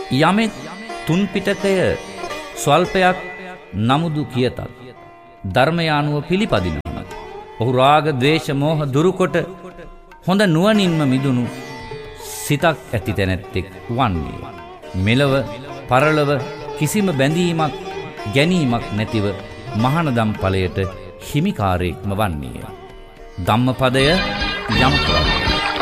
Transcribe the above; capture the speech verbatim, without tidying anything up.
යමෙක් තුන් පිටකය ස්වල්පයක් නමුදු කියතත් ධර්මය අනුව පිළිපදිනවා. ඔහු රාග, ද්වේෂ, මෝහ දුරුකොට හොඳ නුවණින්ම මිදුණු සිතක් ඇති තැනැත්තෙක් වන්නේ. මෙලව පරලව කිසිම බැඳීමක් ගැනීමක් නැතිව මහානදම් ඵලයට හිමිකාරයෙක්ම වන්නේය. ධම්මපදය යමකවයි.